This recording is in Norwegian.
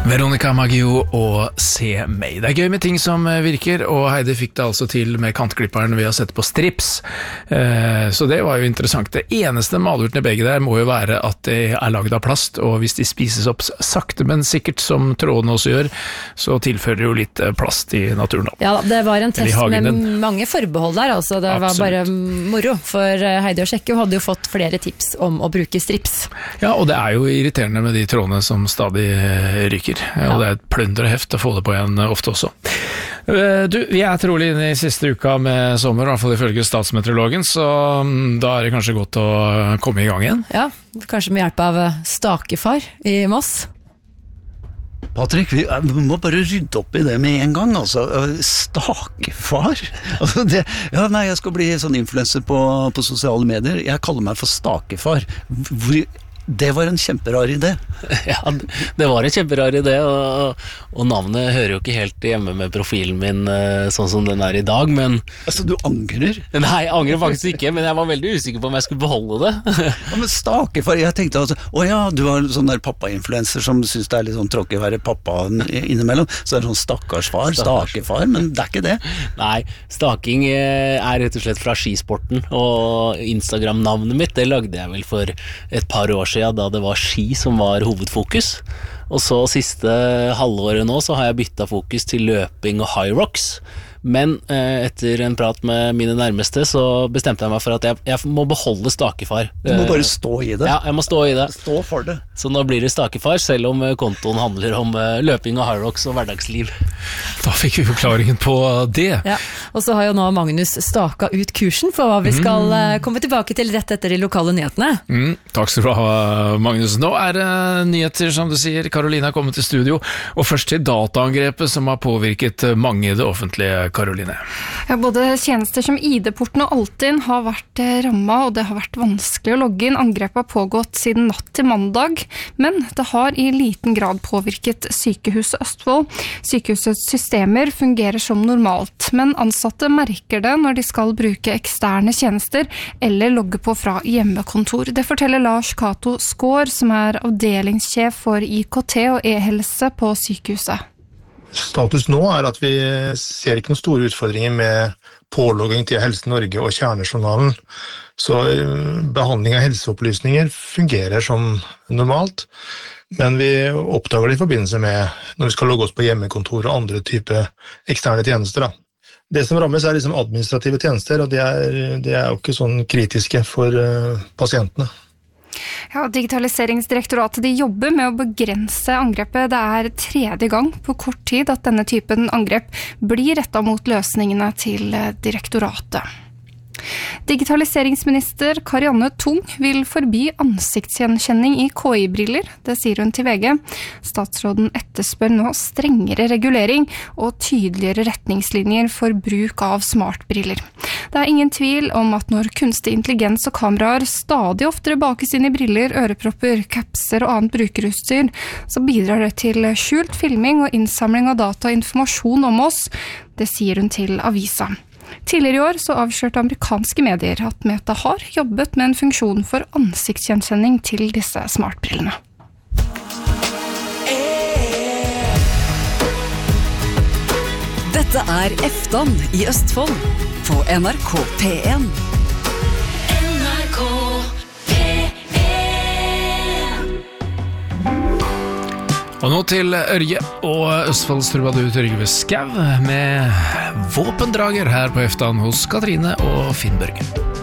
Veronica Maggio og Se meg. Det gøy med ting som virker, og Heidi fikk det altså til med kantklipperen ved å sette på strips. Så det var jo interessant. Det eneste malurten i begge der må jo være at det laget av plast, og hvis de spises opp sakte, men sikkert som trådene også gjør, så tilfører det jo litt plast i naturen. Ja, det var en test med mange forbehold der, altså. Det var bare moro, for Heidi og Sjekke hadde jo fått flere tips om å bruke strips. Ja, og det er jo irriterende med de trådene som stadig ryker. Og det er et plunder og heft å få det på igjen ofte også. Du, vi er trolig inne i siste uka med sommer, i hvert fall ifølge statsmeteorologen, så da er det kanskje godt å komme i gang igjen. Ja, kanskje med hjelp av stakefar i Moss. Patrick, vi må bare rydde opp i det med en gang, altså. Stakefar? Altså jeg skal bli sånn influencer på sosiale medier. Jeg kaller meg for stakefar. Det var en kjemperar idé. Ja, det var en kjemperar idé, og navnet hører jo ikke helt hjemme med profilen min sånn som den er i dag, men... Altså, du angrer? Nei, jeg angrer faktisk ikke, men jeg var veldig usikker på om jeg skulle beholde det. Ja, men stakefar, jeg tenkte altså, du var sånn der pappa-influencer som synes det er litt sånn tråkig å være pappa innimellom, så det er sånn stakkarsfar, stakefar, men det er ikke det. Nei, staking er rett og slett fra skisporten, og Instagram-navnet mitt, det lagde jeg vel for et par år siden, da det var ski som var hovedfokus, og så siste halvåret nå så har jeg byttet fokus til løping og high rocks, men etter en prat med mine nærmeste så bestemte jeg meg for at jeg må beholde stakefar. Du må bare stå i det. Ja, jeg må stå i det. Stå for det. Så nå blir det stakefar, selv om kontoen handler om løping og high rocks og hverdagsliv. Da fikk vi forklaringen på det. Ja, og så har jo nå Magnus staket ut kursen for hva vi skal komme tilbake til rett etter de lokale nyhetene. Takk skal du ha, Magnus. Nå er det nyheter, som du sier. Karoline har kommet til studio, og først til dataangrepet som har påvirket mange i det offentlige. Karoline. Ja, både tjenester som ID-porten og Altinn har vært rammet, og det har vært vanskelig å logge inn. Angrepet har pågått siden natt til mandag, men det har i liten grad påvirket Sykehuset Østfold. Sykehusets systemer fungerer som normalt, men ansatte merker det når de skal bruke eksterne tjenester eller logge på fra hjemmekontor. Det forteller Lars Cato Skår, som er avdelingssjef for IKT og e-helse på sykehuset. Status nå er at vi ser ikke noen store utfordringer med pålogging til Helse Norge og kjernejournalen. Så behandling av helseopplysninger fungerer som normalt, men vi oppdager det i forbindelse med når vi skal logge oss på hjemmekontor og andre typer eksterne tjenester. Det som rammes er liksom administrative tjenester, og det er jo ikke sånn kritiske for pasientene. Ja, Digitaliseringsdirektoratet de jobber med å begrense angrepet. Det er 3. gang på kort tid at denne typen angrep blir rettet mot løsningene til direktoratet. Digitaliseringsminister Karianne Tung vil forby ansiktsgjenkjenning i KI-briller, det sier hun til VG. Statsråden etterspør nå strengere regulering og tydeligere retningslinjer for bruk av smartbriller. Det er ingen tvil om at når kunstig intelligens og kameraer stadig oftere bakes inn i briller, ørepropper, kapser og annet brukerutstyr, så bidrar det til skjult filming og innsamling av data og informasjon om oss, det sier hun til avisa. Tidligere i år så avslørte amerikanske medier at Meta har jobbet med en funksjon for ansiktsgjenkjenning til disse smartbrillene. Dette er Eftan i Østfold på NRK P1. Og nå til Ørje og Østfolds trubadur Trygve Skau med våpendrager her på Eftan hos Katrine og Finn Børge.